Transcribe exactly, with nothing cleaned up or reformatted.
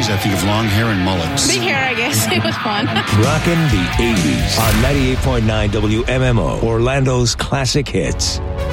eighties, I think of long hair and mullets. Big hair, I guess. It was fun. Rockin' the eighties on ninety-eight point nine W M M O, Orlando's classic hits.